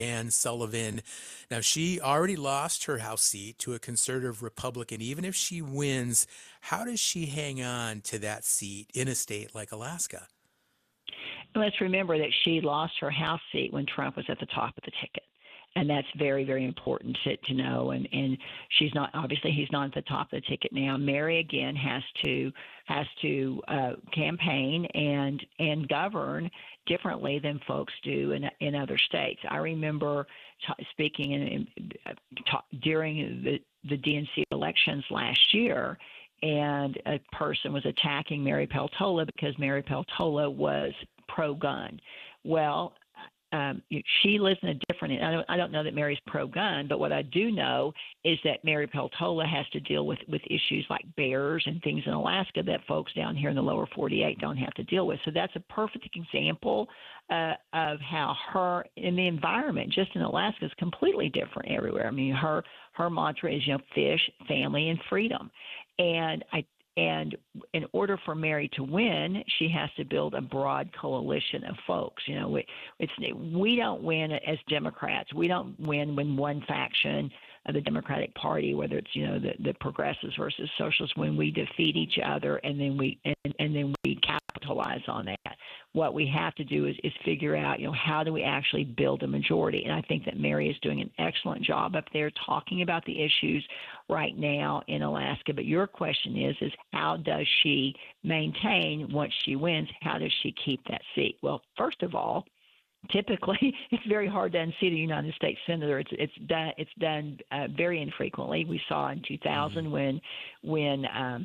Ann Sullivan. Now, she already lost her House seat to a conservative Republican. Even if she wins, how does she hang on to that seat in a state like Alaska? Let's remember that she lost her House seat when Trump was at the top of the ticket. And that's very, very important to know. And she's not, obviously he's not at the top of the ticket now. Mary again has to campaign and govern differently than folks do in other states. I remember speaking during the DNC elections last year, and a person was attacking Mary Peltola because Mary Peltola was pro-gun. Well, she lives in a different. I don't know that Mary's pro-gun, but what I do know is that Mary Peltola has to deal with issues like bears and things in Alaska that folks down here in the lower 48 don't have to deal with. So that's a perfect example of how her in the environment just in Alaska is completely different everywhere. I mean, her mantra is fish, family, and freedom, and in order for Mary to win, she has to build a broad coalition of folks. We don't win as Democrats. We don't win when one faction of the Democratic Party, whether it's the progressives versus socialists, when we defeat each other and then we capitalize on that. What we have to do is figure out how do we actually build a majority. And I think that Mary is doing an excellent job up there talking about the issues right now in Alaska. But your question is how does she maintain once she wins? How does she keep that seat? Well, first of all, typically, it's very hard to unseat a United States senator. It's done very infrequently. We saw in 2000 when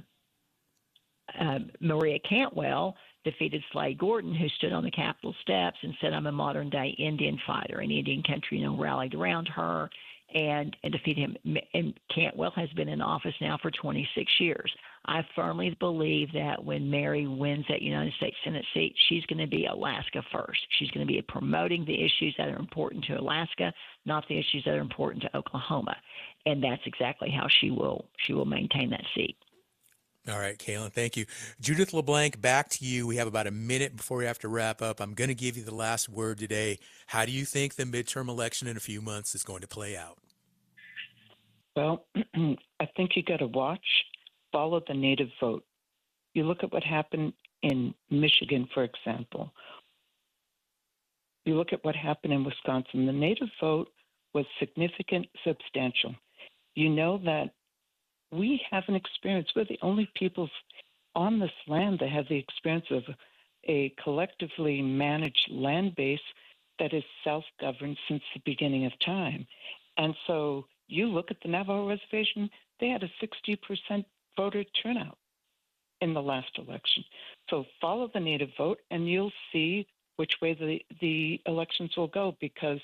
Maria Cantwell defeated Slade Gorton, who stood on the Capitol steps and said, "I'm a modern-day Indian fighter." And Indian country, rallied around her and defeated him. And Cantwell has been in office now for 26 years. I firmly believe that when Mary wins that United States Senate seat, she's going to be Alaska first. She's going to be promoting the issues that are important to Alaska, not the issues that are important to Oklahoma. And that's exactly how she will maintain that seat. All right, Kaylin, thank you. Judith LeBlanc, back to you. We have about a minute before we have to wrap up. I'm going to give you the last word today. How do you think the midterm election in a few months is going to play out? Well, I think you got to follow the native vote. You look at what happened in Michigan, for example. You look at what happened in Wisconsin. The native vote was significant, substantial. You know that we have an experience. We're the only people on this land that have the experience of a collectively managed land base that is self-governed since the beginning of time. And so you look at the Navajo Reservation, they had a 60% voter turnout in the last election. So follow the native vote, and you'll see which way the elections will go, because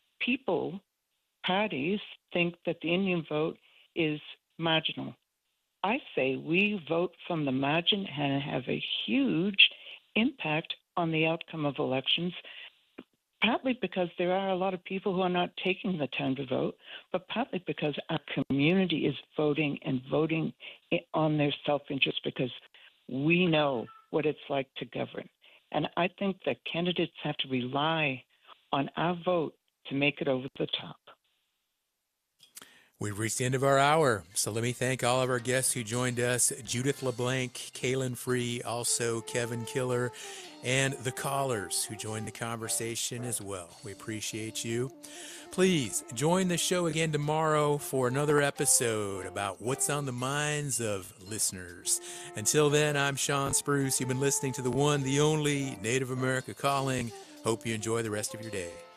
parties think that the Indian vote is marginal. I say we vote from the margin and have a huge impact on the outcome of elections, partly because there are a lot of people who are not taking the time to vote, but partly because our community is voting on their self-interest because we know what it's like to govern. And I think that candidates have to rely on our vote to make it over the top. We've reached the end of our hour, so let me thank all of our guests who joined us, Judith LeBlanc, Kaylin Free, also Kevin Killer, and the callers who joined the conversation as well. We appreciate you. Please join the show again tomorrow for another episode about what's on the minds of listeners. Until then, I'm Sean Spruce. You've been listening to the one, the only Native America Calling. Hope you enjoy the rest of your day.